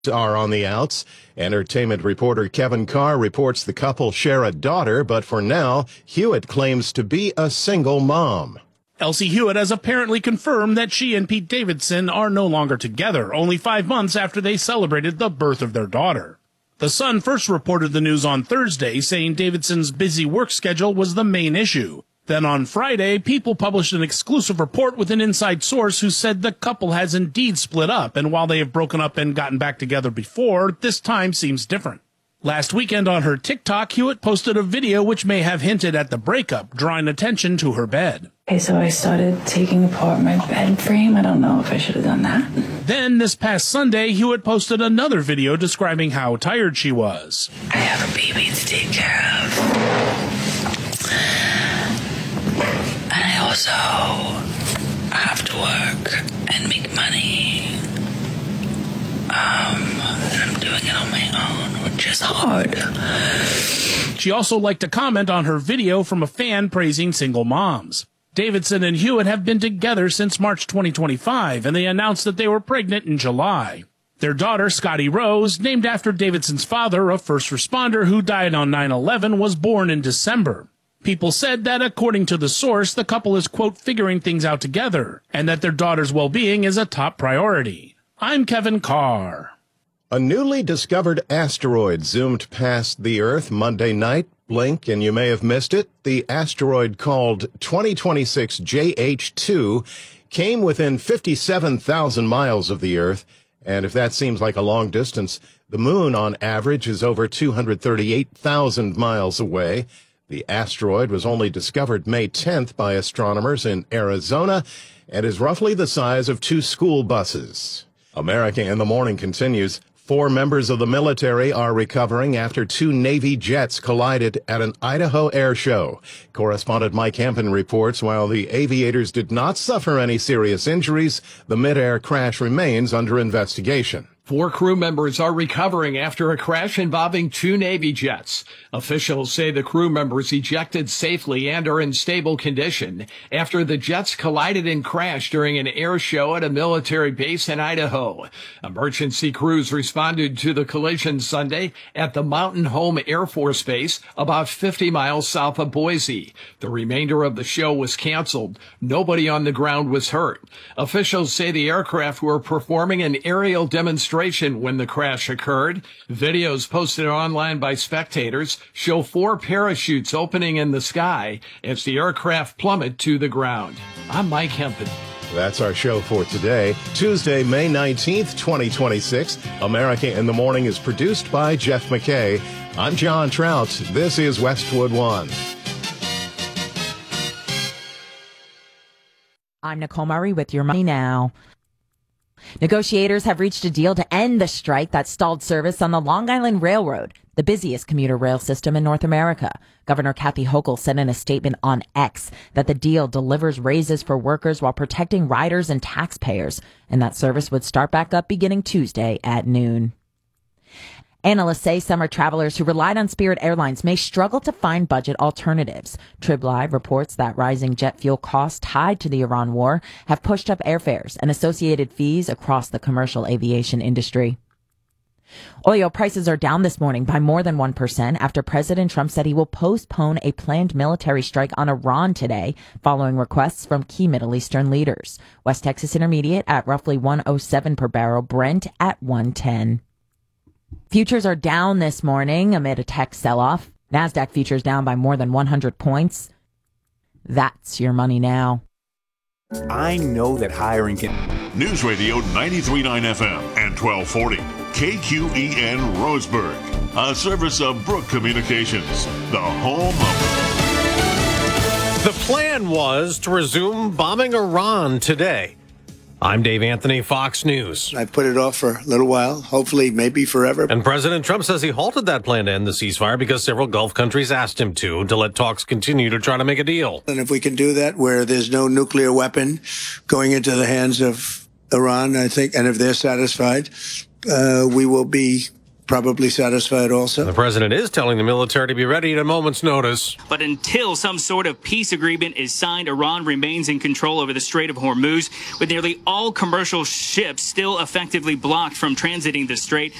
are on the outs. Entertainment reporter Kevin Carr reports the couple share a daughter, but for now, Hewitt claims to be a single mom. Elsie Hewitt has apparently confirmed that she and Pete Davidson are no longer together, only 5 months after they celebrated the birth of their daughter. The Sun first reported the news on Thursday, saying Davidson's busy work schedule was the main issue. Then on Friday, People published an exclusive report with an inside source who said the couple has indeed split up, and while they have broken up and gotten back together before, this time seems different. Last weekend on her TikTok, Hewitt posted a video which may have hinted at the breakup, drawing attention to her bed. Okay, so I started taking apart my bed frame. I don't know if I should have done that. Then, this past Sunday, Hewitt posted another video describing how tired she was. I have a baby to take care of. And I also have to work and make money. And I'm doing it on my own, which is hard. She also liked to comment on her video from a fan praising single moms. Davidson and Hewitt have been together since March 2025, and they announced that they were pregnant in July. Their daughter, Scotty Rose, named after Davidson's father, a first responder who died on 9/11, was born in December. People said that, according to the source, the couple is, quote, figuring things out together, and that their daughter's well-being is a top priority. I'm Kevin Carr. A newly discovered asteroid zoomed past the Earth Monday night. Blink and you may have missed it. The asteroid, called 2026 JH2, came within 57,000 miles of the Earth. And if that seems like a long distance, the moon on average is over 238,000 miles away. The asteroid was only discovered May 10th by astronomers in Arizona and is roughly the size of 2 school buses. America in the Morning continues. 4 members of the military are recovering after 2 Navy jets collided at an Idaho air show. Correspondent Mike Hempen reports while the aviators did not suffer any serious injuries, the mid-air crash remains under investigation. 4 crew members are recovering after a crash involving 2 Navy jets. Officials say the crew members ejected safely and are in stable condition after the jets collided and crashed during an air show at a military base in Idaho. Emergency crews responded to the collision Sunday at the Mountain Home Air Force Base, about 50 miles south of Boise. The remainder of the show was canceled. Nobody on the ground was hurt. Officials say the aircraft were performing an aerial demonstration when the crash occurred. Videos posted online by spectators show 4 parachutes opening in the sky as the aircraft plummet to the ground. I'm Mike Hempen. That's our show for today, Tuesday, May 19th, 2026. America in the Morning is produced by Jeff McKay. I'm John Trout. This is Westwood One. I'm Nicole Murray with Your Money Now. Negotiators have reached a deal to end the strike that stalled service on the Long Island Railroad, the busiest commuter rail system in North America. Governor Kathy Hochul said in a statement on X that the deal delivers raises for workers while protecting riders and taxpayers, and that service would start back up beginning Tuesday at noon. Analysts say summer travelers who relied on Spirit Airlines may struggle to find budget alternatives. Trib Live reports that rising jet fuel costs tied to the Iran war have pushed up airfares and associated fees across the commercial aviation industry. Oil prices are down this morning by more than 1% after President Trump said he will postpone a planned military strike on Iran today, following requests from key Middle Eastern leaders. West Texas Intermediate at roughly $107 per barrel, Brent at $110. Futures are down this morning amid a tech sell-off. NASDAQ futures down by more than 100 points. That's Your Money Now. I know that hiring can... News Radio 93.9 FM and 1240. KQEN Roseburg. A service of Brook Communications. The home of... The plan was to resume bombing Iran today. I'm Dave Anthony, Fox News. I put it off for a little while, hopefully, maybe forever. And President Trump says he halted that plan to end the ceasefire because several Gulf countries asked him to let talks continue to try to make a deal. And if we can do that where there's no nuclear weapon going into the hands of Iran, I think, and if they're satisfied, we will be probably satisfied also. The president is telling the military to be ready at a moment's notice. But until some sort of peace agreement is signed, Iran remains in control over the Strait of Hormuz, with nearly all commercial ships still effectively blocked from transiting the strait.